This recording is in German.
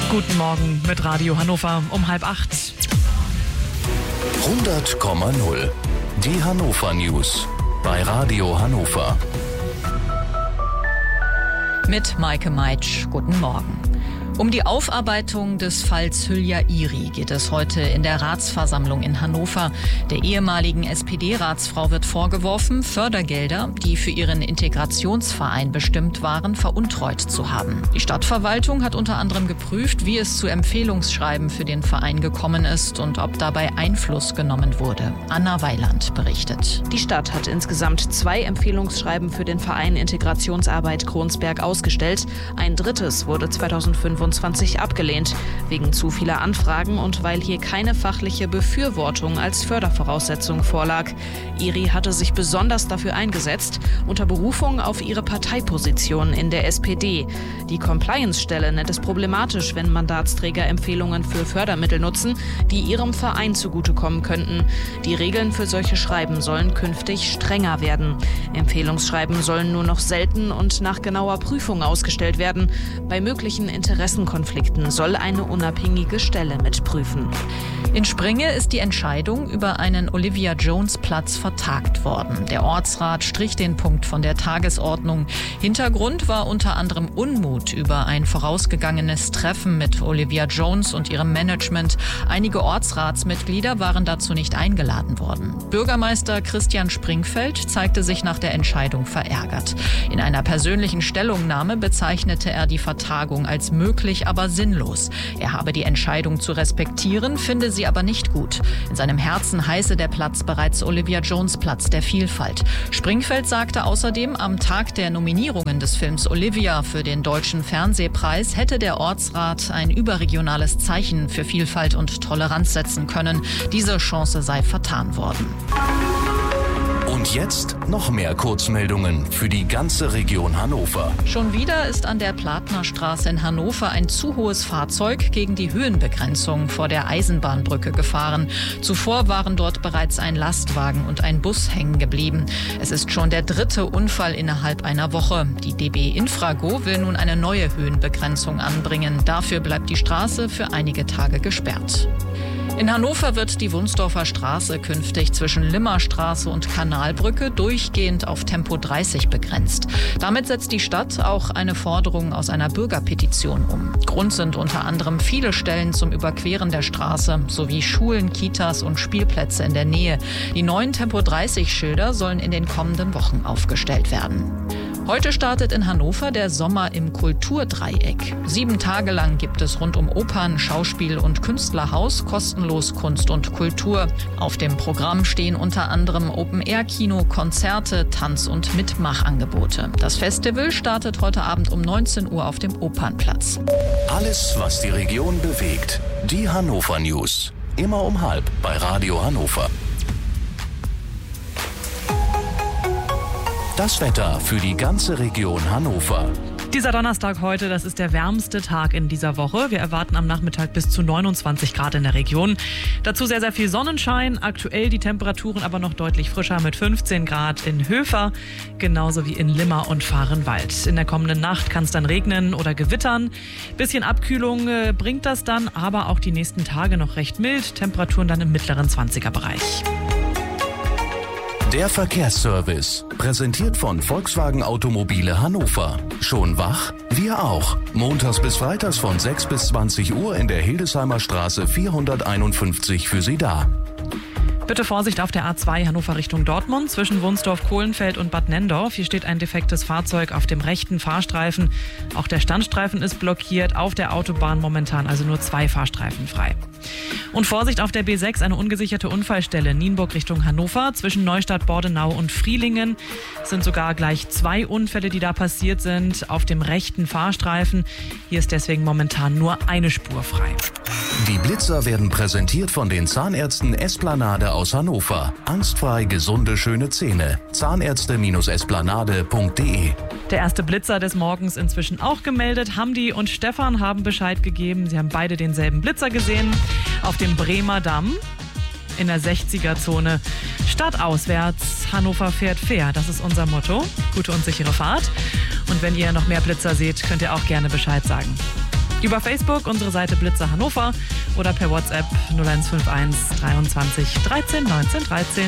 Guten Morgen mit Radio Hannover um 7:30. 100,0. Die Hannover News bei Radio Hannover. Mit Maike Meitsch, guten Morgen. Um die Aufarbeitung des Falls Hülya Iri geht es heute in der Ratsversammlung in Hannover. Der ehemaligen SPD-Ratsfrau wird vorgeworfen, Fördergelder, die für ihren Integrationsverein bestimmt waren, veruntreut zu haben. Die Stadtverwaltung hat unter anderem geprüft, wie es zu Empfehlungsschreiben für den Verein gekommen ist und ob dabei Einfluss genommen wurde. Anna Weiland berichtet. Die Stadt hat insgesamt 2 Empfehlungsschreiben für den Verein Integrationsarbeit Kronsberg ausgestellt. Ein drittes wurde 2025 abgelehnt, wegen zu vieler Anfragen und weil hier keine fachliche Befürwortung als Fördervoraussetzung vorlag. Iri hatte sich besonders dafür eingesetzt, unter Berufung auf ihre Parteiposition in der SPD. Die Compliance-Stelle nennt es problematisch, wenn Mandatsträger Empfehlungen für Fördermittel nutzen, die ihrem Verein zugutekommen könnten. Die Regeln für solche Schreiben sollen künftig strenger werden. Empfehlungsschreiben sollen nur noch selten und nach genauer Prüfung ausgestellt werden. Bei möglichen Interessenkonflikten soll eine unabhängige Stelle mitprüfen. In Springe ist die Entscheidung über einen Olivia-Jones-Platz vertagt worden. Der Ortsrat strich den Punkt von der Tagesordnung. Hintergrund war unter anderem Unmut über ein vorausgegangenes Treffen mit Olivia Jones und ihrem Management. Einige Ortsratsmitglieder waren dazu nicht eingeladen worden. Bürgermeister Christian Springfeld zeigte sich nach der Entscheidung verärgert. In einer persönlichen Stellungnahme bezeichnete er die Vertagung als möglich, aber sinnlos. Er habe die Entscheidung zu respektieren, finde sie aber nicht gut. In seinem Herzen heiße der Platz bereits Olivia Jones Platz der Vielfalt. Springfeld sagte außerdem, am Tag der Nominierungen des Films Olivia für den Deutschen Fernsehpreis hätte der Ortsrat ein überregionales Zeichen für Vielfalt und Toleranz setzen können. Diese Chance sei vertan worden. Und jetzt noch mehr Kurzmeldungen für die ganze Region Hannover. Schon wieder ist an der Platnerstraße in Hannover ein zu hohes Fahrzeug gegen die Höhenbegrenzung vor der Eisenbahnbrücke gefahren. Zuvor waren dort bereits ein Lastwagen und ein Bus hängen geblieben. Es ist schon der 3. Unfall innerhalb einer Woche. Die DB Infrago will nun eine neue Höhenbegrenzung anbringen. Dafür bleibt die Straße für einige Tage gesperrt. In Hannover wird die Wunsdorfer Straße künftig zwischen Limmerstraße und Kanalbrücke durchgehend auf Tempo 30 begrenzt. Damit setzt die Stadt auch eine Forderung aus einer Bürgerpetition um. Grund sind unter anderem viele Stellen zum Überqueren der Straße sowie Schulen, Kitas und Spielplätze in der Nähe. Die neuen Tempo 30 Schilder sollen in den kommenden Wochen aufgestellt werden. Heute startet in Hannover der Sommer im Kulturdreieck. 7 Tage lang gibt es rund um Opern, Schauspiel und Künstlerhaus kostenlos Kunst und Kultur. Auf dem Programm stehen unter anderem Open-Air-Kino, Konzerte, Tanz- und Mitmachangebote. Das Festival startet heute Abend um 19 Uhr auf dem Opernplatz. Alles, was die Region bewegt. Die Hannover News. Immer um 7:30 bei Radio Hannover. Das Wetter für die ganze Region Hannover. Dieser Donnerstag heute, das ist der wärmste Tag in dieser Woche. Wir erwarten am Nachmittag bis zu 29 Grad in der Region. Dazu sehr, sehr viel Sonnenschein. Aktuell die Temperaturen aber noch deutlich frischer mit 15 Grad in Höfer, genauso wie in Limmer und Vahrenwald. In der kommenden Nacht kann es dann regnen oder gewittern. Bisschen Abkühlung bringt das dann, aber auch die nächsten Tage noch recht mild. Temperaturen dann im mittleren 20er-Bereich. Der Verkehrsservice, präsentiert von Volkswagen Automobile Hannover. Schon wach? Wir auch. Montags bis freitags von 6 bis 20 Uhr in der Hildesheimer Straße 451 für Sie da. Bitte Vorsicht auf der A2 Hannover Richtung Dortmund zwischen Wunsdorf-Kohlenfeld und Bad Nenndorf. Hier steht ein defektes Fahrzeug auf dem rechten Fahrstreifen. Auch der Standstreifen ist blockiert. Auf der Autobahn momentan also nur 2 Fahrstreifen frei. Und Vorsicht auf der B6, eine ungesicherte Unfallstelle Nienburg Richtung Hannover zwischen Neustadt, Bordenau und Frielingen. Es sind sogar gleich 2 Unfälle, die da passiert sind auf dem rechten Fahrstreifen. Hier ist deswegen momentan nur eine Spur frei. Die Blitzer werden präsentiert von den Zahnärzten Esplanade aus Hannover. Angstfrei gesunde, schöne Zähne. Zahnärzte-esplanade.de. Der erste Blitzer des Morgens inzwischen auch gemeldet. Hamdi und Stefan haben Bescheid gegeben. Sie haben beide denselben Blitzer gesehen auf dem Bremer Damm in der 60er-Zone. Stadtauswärts, Hannover fährt fair. Das ist unser Motto. Gute und sichere Fahrt. Und wenn ihr noch mehr Blitzer seht, könnt ihr auch gerne Bescheid sagen. Über Facebook unsere Seite Blitzer Hannover oder per WhatsApp 0151 23 13 19 13.